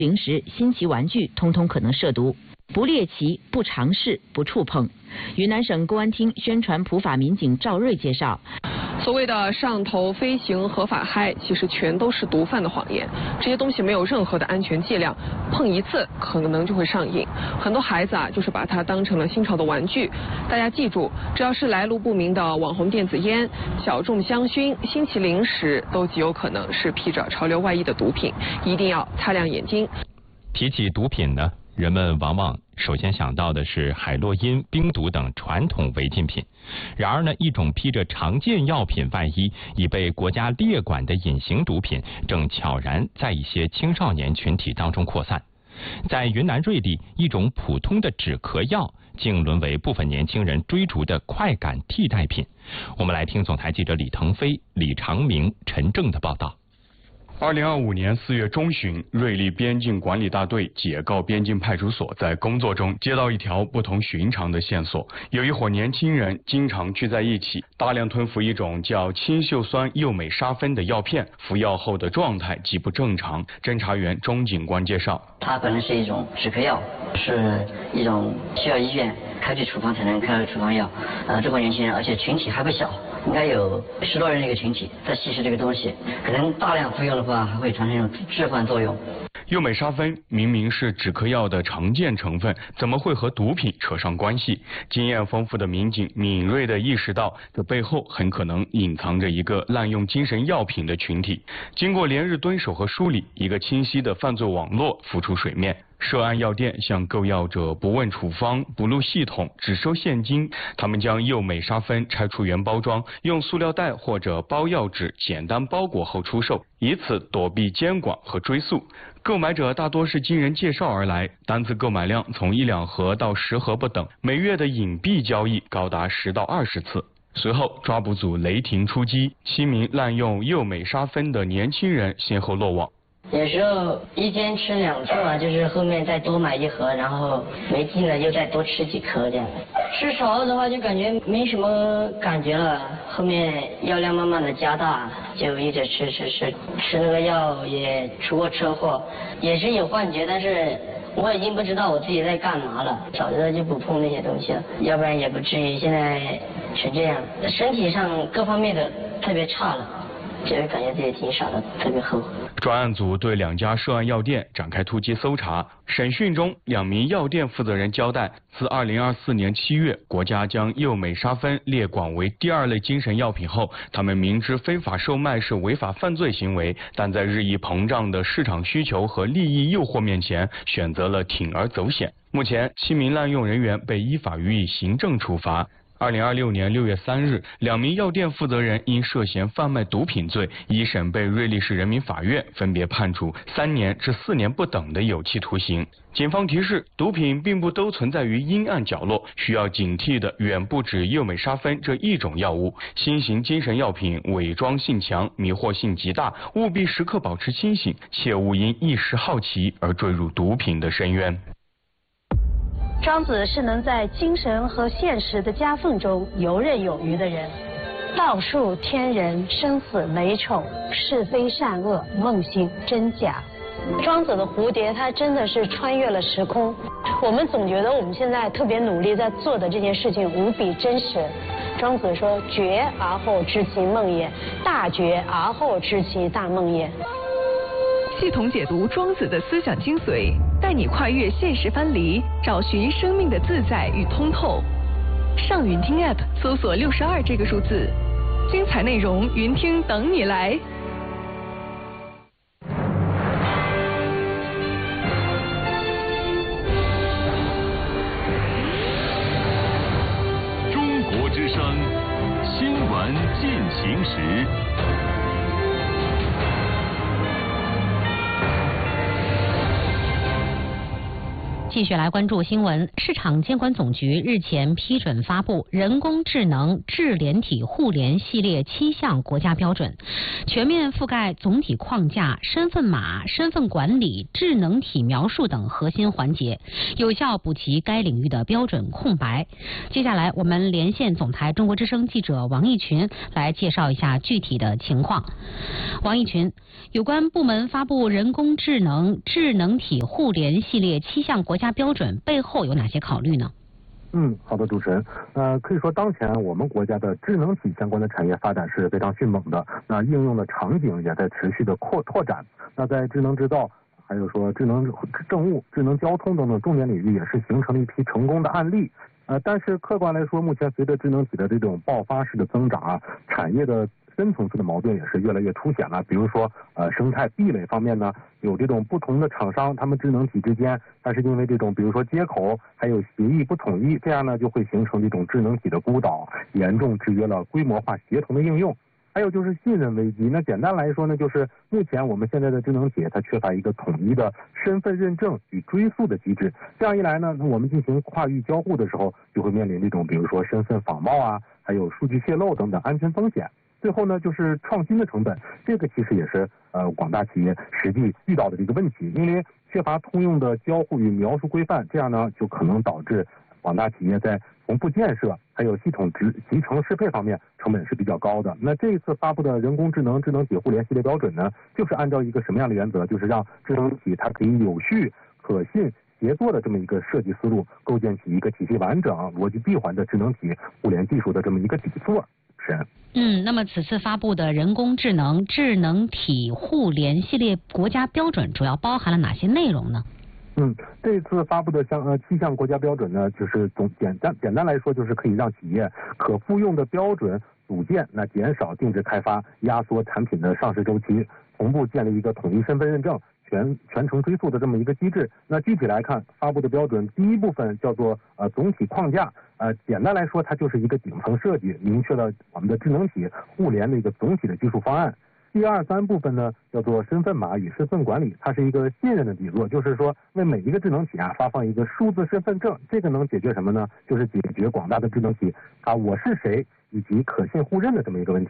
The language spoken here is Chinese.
零食、新奇玩具，通通可能涉毒。不猎奇、不尝试、不触碰。云南省公安厅宣传普法民警赵瑞介绍， 所谓的上头飞行合法嗨，其实全都是毒贩的谎言。这些东西没有任何的安全剂量，碰一次可能就会上瘾。很多孩子就是把它当成了新潮的玩具。大家记住，只要是来路不明的网红电子烟、小众香薰、新奇零食，都极有可能是披着潮流外衣的毒品，一定要擦亮眼睛。 提起毒品呢，人们往往首先想到的是海洛因、冰毒等传统违禁品。然而呢，一种披着常见药品外衣、已被国家列管的隐形毒品，正悄然在一些青少年群体当中扩散。在云南瑞丽，一种普通的止咳药竟沦为部分年轻人追逐的快感替代品。我们来听总台记者李腾飞、李长明、陈正的报道。 2025年4月中旬，瑞丽边境管理大队解告边境派出所在工作中接到一条不同寻常的线索：有一伙年轻人经常聚在一起，大量吞服一种叫氢溴酸右美沙芬的药片，服药后的状态极不正常。侦查员钟警官介绍， 它本来是一种止咳药，是一种需要医院开具处方才能开的处方药。这伙年轻人，而且群体还不小，应该有10多人的一个群体在吸食这个东西，可能大量服用的话还会产生一种致幻作用。 右美沙芬明明是止咳药的常见成分，怎么会和毒品扯上关系？经验丰富的民警敏锐地意识到，这背后很可能隐藏着一个滥用精神药品的群体。经过连日蹲守和梳理，一个清晰的犯罪网络浮出水面。涉案药店向购药者不问处方、不录系统，只收现金。他们将右美沙芬拆出原包装，用塑料袋或者包药纸简单包裹后出售，以此躲避监管和追诉。购买者大多是经人介绍而来，单次购买量从1两盒到10盒不等，每月的隐蔽交易高达10到20次。随后，抓捕组雷霆出击，7名滥用右美沙芬的年轻人先后落网。 有时候一天吃2次嘛，就是后面再多买1盒，然后没劲了又再多吃几颗这样。吃少了的话就感觉没什么感觉了，后面药量慢慢的加大，就一直吃那个药也出过车祸，也是有幻觉，但是我已经不知道我自己在干嘛了。早知道就不碰那些东西了，要不然也不至于现在成这样，身体上各方面的特别差了。就是感觉自己挺傻的，特别后悔。 专案组对2家涉案药店展开突击搜查。审讯中，2名药店负责人交代，自2024年7月，国家将右美沙芬列管为第2类精神药品后，他们明知非法售卖是违法犯罪行为，但在日益膨胀的市场需求和利益诱惑面前，选择了铤而走险。目前，7名滥用人员被依法予以行政处罚。2026年6月3日，2名药店负责人因涉嫌贩卖毒品罪，一审被瑞丽市人民法院分别判处3年至4年不等的有期徒刑。警方提示，毒品并不都存在于阴暗角落，需要警惕的远不止右美沙芬这一种药物。新型精神药品伪装性强，迷惑性极大，务必时刻保持清醒，切勿因一时好奇而坠入毒品的深渊。 庄子是能在精神和现实的夹缝中游刃有余的人，道术天人，生死美丑，是非善恶，梦醒真假。庄子的蝴蝶，它真的是穿越了时空。我们总觉得我们现在特别努力在做的这件事情无比真实。庄子说：“觉而后知其梦也，大觉而后知其大梦也。” 系统解读庄子的思想精髓，带你跨越现实藩篱，找寻生命的自在与通透。上云听 App 搜索62这个数字，精彩内容云听等你来。 中国之声新闻进行时。 继续来关注新闻。市场监管总局日前批准发布人工智能智联体互联系列7项国家标准，全面覆盖总体框架、身份码、身份管理、智能体描述等核心环节，有效补齐该领域的标准空白。接下来我们连线总台中国之声记者王毅群来介绍一下具体的情况。王毅群，有关部门发布人工智能智能体互联系列7项国家标准背后有哪些考虑呢？ 好的，主持人。可以说当前我们国家的智能体相关的产业发展是非常迅猛的，那应用的场景也在持续的拓展。那在智能制造，还有说智能政务、智能交通等等重点领域，也是形成了一批成功的案例。但是客观来说，目前随着智能体的这种爆发式的增长产业的深层次的矛盾也是越来越凸显了。比如说，生态壁垒方面呢，有这种不同的厂商，他们智能体之间，但是因为这种比如说接口还有协议不统一，这样呢就会形成这种智能体的孤岛，严重制约了规模化协同的应用。还有就是信任危机。那简单来说呢，就是目前我们现在的智能体它缺乏一个统一的身份认证与追溯的机制。这样一来呢，我们进行跨域交互的时候，就会面临这种比如说身份仿冒还有数据泄露等等安全风险。最后呢，就是创新的成本，这个其实也是广大企业实际遇到的这个问题，因为缺乏通用的交互与描述规范，这样呢就可能导致广大企业在同步建设还有系统集成适配方面成本是比较高的。那这一次发布的人工智能智能体互联系列标准呢，就是按照一个什么样的原则，就是让智能体它可以有序、可信、协作的这么一个设计思路，构建起一个体系完整、逻辑闭环的智能体互联技术的这么一个底座。是。 那么此次发布的人工智能智能体互联系列国家标准主要包含了哪些内容呢？ 这次发布的7项国家标准呢，就是简单来说，就是可以让企业可复用的标准组件，那减少定制开发，压缩产品的上市周期，同步建立一个统一身份认证、全程追溯的这么一个机制。那具体来看，发布的标准第一部分叫做总体框架，简单来说，它就是一个顶层设计，明确了我们的智能体互联的一个总体的技术方案。第2、3部分呢，叫做身份码与身份管理，它是一个信任的底座，就是说为每一个智能体发放一个数字身份证，这个能解决什么呢？就是解决广大的智能体我是谁以及可信互认的这么一个问题。